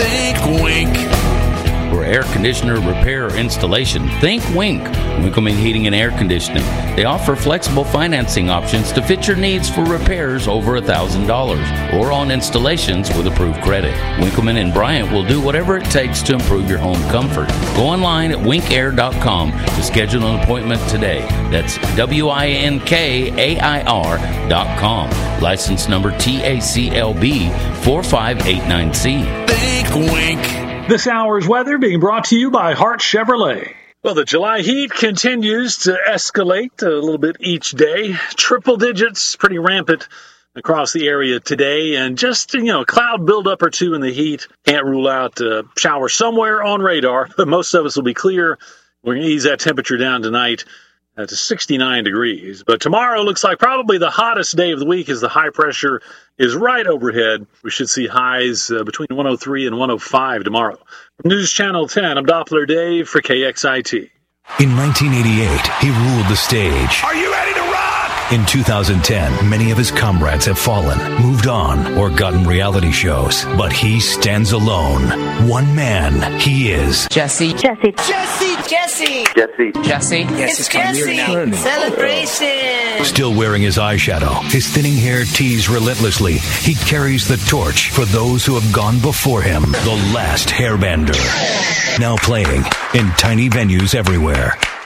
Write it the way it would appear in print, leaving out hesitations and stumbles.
Think Wink. For air conditioner repair or installation, think Wink. Winkleman Heating and Air Conditioning. They offer flexible financing options to fit your needs for repairs over $1,000 or on installations with approved credit. Winkleman and Bryant will do whatever it takes to improve your home comfort. Go online at winkair.com to schedule an appointment today. That's WINKAIR.com. License number TACLB 4589C. Think Wink. This hour's weather being brought to you by Hart Chevrolet. Well, the July heat continues to escalate a little bit each day. Triple digits, pretty rampant across the area today. And just, a cloud buildup or two in the heat. Can't rule out a shower somewhere on radar, but most of us will be clear. We're going to ease that temperature down tonight to 69 degrees. But tomorrow looks like probably the hottest day of the week as the high pressure is right overhead. We should see highs between 103 and 105 tomorrow. From News Channel 10, I'm Doppler Dave for KXIT. In 1988, he ruled the stage. Are you ready to rock? In 2010, many of his comrades have fallen, moved on, or gotten reality shows. But he stands alone. One man, he is Jesse. Jesse. Jesse. Jesse. Jesse. Jesse. Yes, It's Jesse. Celebration. still wearing his eyeshadow. His thinning hair teased relentlessly. He carries the torch for those who have gone before him. The Last Hairbender. Now playing in tiny venues everywhere.